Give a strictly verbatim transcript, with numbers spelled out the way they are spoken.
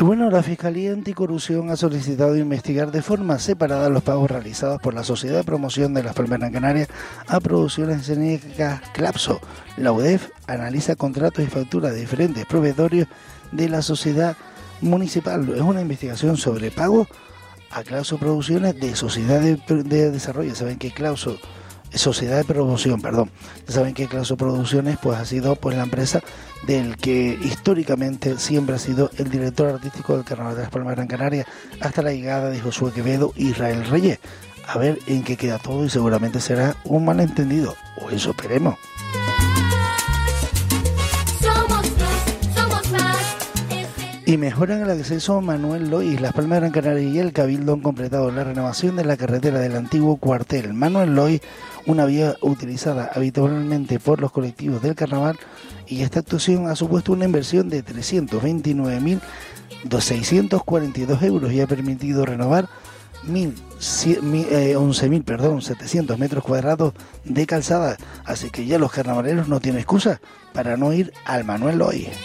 Y bueno, la Fiscalía Anticorrupción ha solicitado investigar de forma separada los pagos realizados por la Sociedad de Promoción de las Palmeras Canarias a Producciones Escénicas Clapso. La U D E F analiza contratos y facturas de diferentes proveedores de la sociedad municipal. Es una investigación sobre pagos a Clapso Producciones de Sociedad de, de Desarrollo. Saben que Clapso, Sociedad de Promoción, perdón. Saben que Clapso Producciones pues ha sido pues la empresa del que históricamente siempre ha sido el director artístico del Carnaval de las Palmas Gran Canaria hasta la llegada de Josué Quevedo y Israel Reyes. A ver en qué queda todo y seguramente será un malentendido, o eso esperemos. Y mejoran el acceso Manuel Lois. Las Palmas de Gran Canaria y el Cabildo han completado la renovación de la carretera del antiguo cuartel Manuel Lois, una vía utilizada habitualmente por los colectivos del carnaval, y esta actuación ha supuesto una inversión de trescientos veintinueve mil seiscientos cuarenta y dos euros y ha permitido renovar once mil setecientos metros cuadrados de calzada. Así que ya los carnavaleros no tienen excusa para no ir al Manuel Lois.